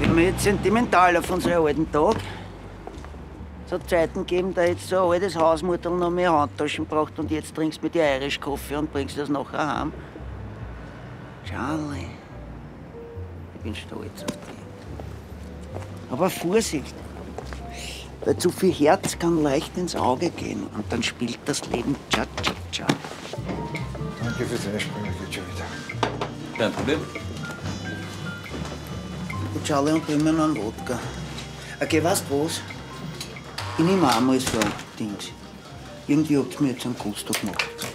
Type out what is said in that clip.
Bin mir jetzt sentimental auf unsere alten Tage. Es hat Zeiten gegeben, da jetzt so ein altes Hausmutter noch mehr Handtaschen braucht und jetzt trinkst du mit dir Irish Coffee und bringst das nachher heim. Charlie, ich bin stolz auf dich. Aber Vorsicht, weil zu viel Herz kann leicht ins Auge gehen und dann spielt das Leben Cha-Cha-Cha. Danke fürs Einspringen, geht schon wieder. Kein Problem. Und Charlie und ich einen Wodka. Okay, weißt du was? Ich nehme auch mal so ein Dings. Irgendwie habt ihr mir jetzt einen Gusto gemacht.